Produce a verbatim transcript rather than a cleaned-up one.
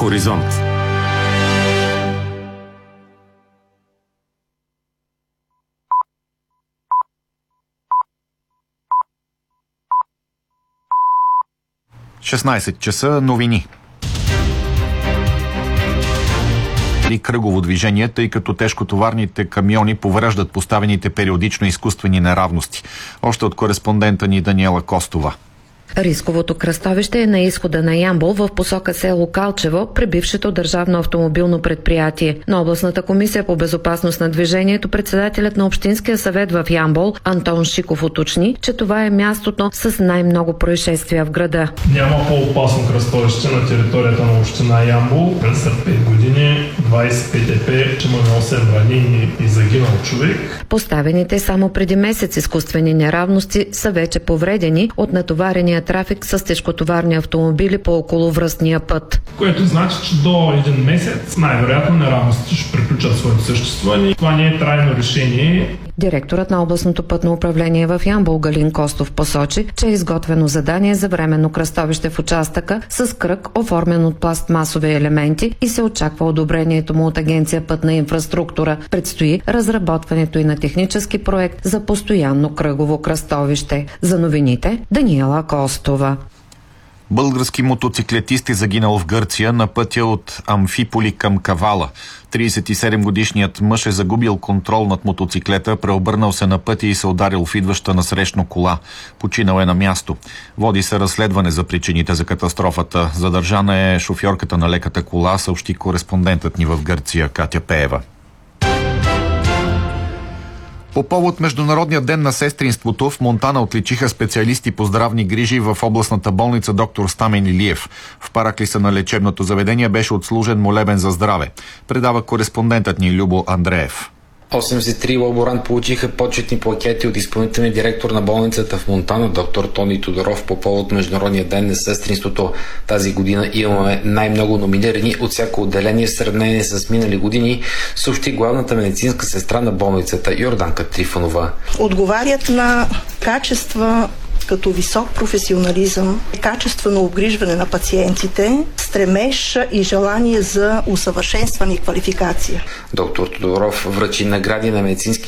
Хоризонт. шестнайсет часа, новини. И кръгово движение, тъй като тежкотоварните камиони повреждат поставените периодично изкуствени неравности. Още от кореспондента ни Даниела Костова. Рисковото кръстовище е на изхода на Ямбол в посока село Калчево, при бившето държавно автомобилно предприятие. На областната комисия по безопасност на движението председателят на Общинския съвет в Ямбол Антон Шиков уточни, че това е мястото с най-много происшествия в града. Няма по-опасно кръстовище на територията на община Ямбол. През пет години двайсет пет епе, че имаме осем ранени и загинал човек. Поставените само преди месец изкуствени неравности са вече повредени от натоварения трафик с тежкотоварни автомобили по околовръстния път. Което значи, че до един месец най-вероятно неравностите ще приключат своето съществуване. Това не е трайно решение. Директорът на областното пътно управление в Ямбол Галин Костов посочи, че е изготвено задание за временно кръстовище в участъка с кръг, оформен от пластмасови елементи, и се очаква одобрението му от Агенция Пътна инфраструктура. Предстои разработването и на технически проект за постоянно кръгово кръстовище. За новините Даниела Костова. Български мотоциклетист е загинал в Гърция на пътя от Амфиполи към Кавала. трийсет и седем годишният мъж е загубил контрол над мотоциклета, преобърнал се на пътя и се ударил в идваща насрещно кола. Починал е на място. Води се разследване за причините за катастрофата. Задържана е шофьорката на леката кола, съобщи кореспондентът ни в Гърция Катя Пеева. По повод Международния ден на сестринството в Монтана отличиха специалисти по здравни грижи в областната болница доктор Стамен Илиев. В параклиса на лечебното заведение беше отслужен молебен за здраве. Предава кореспондентът ни Любо Андреев. осемдесет и три лаборант получиха почетни плакети от изпълнителния директор на болницата в Монтана, доктор Тони Тодоров, по повод Международния ден на сестринството. Тази година имаме най-много номинирани от всяко отделение в сравнение с минали години, съобщи главната медицинска сестра на болницата Йорданка Трифонова. Отговарят на качества като висок професионализъм, качествено обгрижване на пациентите, стремеж и желание за усъвършенстване и квалификация. Доктор Тодоров връчи награди на медицински